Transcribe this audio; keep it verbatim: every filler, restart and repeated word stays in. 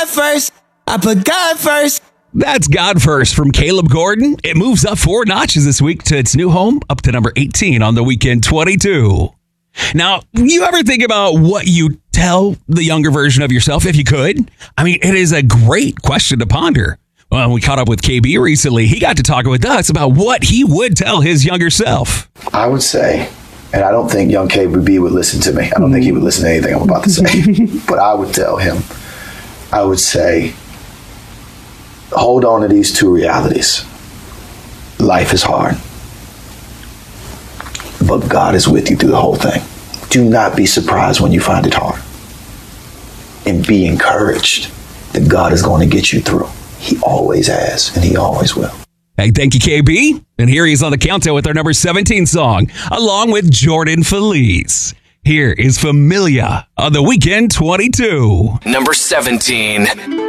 God first. I put God first. That's God First from Caleb Gordon. It moves up four notches this week to its new home, up to number eighteen on the Weekend twenty-two. Now, you ever think about what you tell the younger version of yourself, if you could? I mean, it is a great question to ponder. Well, we caught up with K B recently. He got to talk with us about what he would tell his younger self. I would say, and I don't think young K B would listen to me. I don't think he would listen to anything I'm about to say. But I would tell him, I would say, hold on to these two realities. Life is hard, but God is with you through the whole thing. Do not be surprised when you find it hard. And be encouraged that God is going to get you through. He always has, and he always will. Hey, thank you, K B. And here he is on the countdown with our number seventeen song, along with Jordan Feliz. Here is Familia on the Weekend twenty-two. Number seventeen.